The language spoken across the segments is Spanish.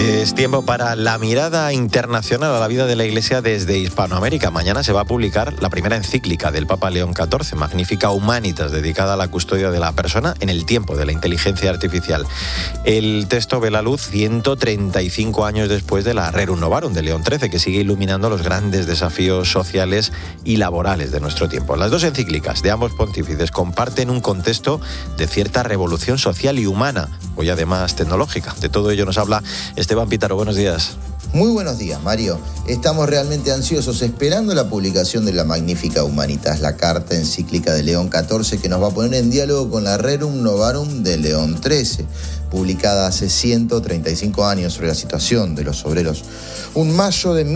Es tiempo para la mirada internacional a la vida de la Iglesia desde Hispanoamérica. Mañana se va a publicar la primera encíclica del Papa León XIV, Magnificat Humanitas, dedicada a la custodia de la persona en el tiempo de la inteligencia artificial. El texto ve la luz 135 años después de la Rerum Novarum de León XIII, que sigue iluminando los grandes desafíos sociales y laborales de nuestro tiempo. Las dos encíclicas de ambos pontífices comparten un contexto de cierta revolución social y humana, hoy además tecnológica. De todo ello nos habla Esteban Pítaro. Buenos días. Muy buenos días, Mario. Estamos realmente ansiosos esperando la publicación de la Magnificat Humanitas, la carta encíclica de León XIV que nos va a poner en diálogo con la Rerum Novarum de León XIII, publicada hace 135 años sobre la situación de los obreros. Un mayo de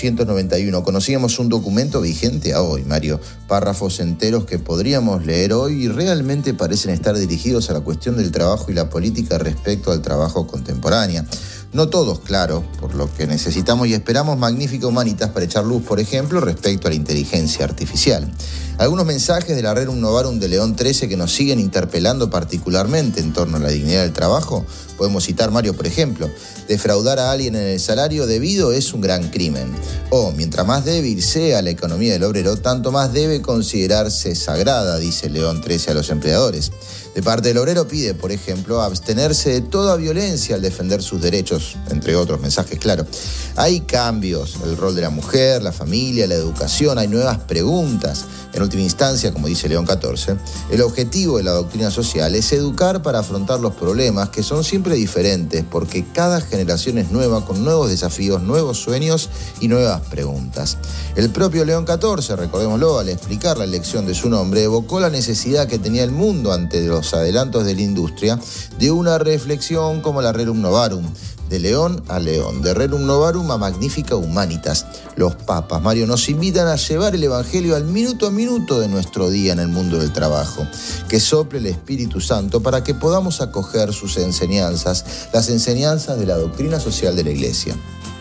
1891 conocíamos un documento vigente a hoy, Mario. Párrafos enteros que podríamos leer hoy y realmente parecen estar dirigidos a la cuestión del trabajo y la política respecto al trabajo contemporáneo. No todos, claro, por lo que necesitamos y esperamos Magnificat Humanitas para echar luz, por ejemplo, respecto a la inteligencia artificial. Algunos mensajes de la Rerum Novarum de León XIII que nos siguen interpelando particularmente en torno a la dignidad del trabajo. Podemos citar, Mario, por ejemplo, defraudar a alguien en el salario debido es un gran crimen. O, mientras más débil sea la economía del obrero, tanto más debe considerarse sagrada, dice León XIII a los empleadores. De parte del obrero pide, por ejemplo, abstenerse de toda violencia al defender sus derechos, entre otros mensajes, claro. Hay cambios, el rol de la mujer, la familia, la educación, hay nuevas preguntas. En última instancia, como dice León XIV, el objetivo de la doctrina social es educar para afrontar los problemas que son siempre diferentes, porque cada generación es nueva, con nuevos desafíos, nuevos sueños y nuevas preguntas. El propio León XIV, recordémoslo, al explicar la elección de su nombre, evocó la necesidad que tenía el mundo ante los adelantos de la industria de una reflexión como la Rerum Novarum, de León a León, de Rerum Novarum a Magnificat Humanitas. Los papas, Mario, nos invitan a llevar el Evangelio al minuto a minuto de nuestro día en el mundo del trabajo. Que sople el Espíritu Santo para que podamos acoger sus enseñanzas, las enseñanzas de la doctrina social de la Iglesia.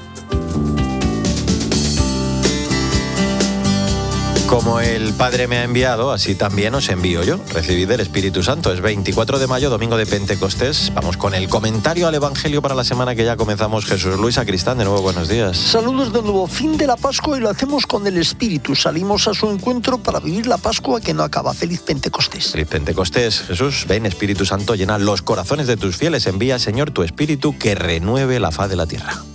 Como el Padre me ha enviado, así también os envío yo. Recibid el Espíritu Santo. Es 24 de mayo, domingo de Pentecostés. Vamos con el comentario al Evangelio para la semana que ya comenzamos. Jesús Luis Sacristán, de nuevo, buenos días. Saludos de nuevo. Fin de la Pascua y lo hacemos con el Espíritu. Salimos a su encuentro para vivir la Pascua que no acaba. Feliz Pentecostés. Feliz Pentecostés. Jesús, ven, Espíritu Santo, llena los corazones de tus fieles. Envía, Señor, tu Espíritu que renueve la faz de la tierra.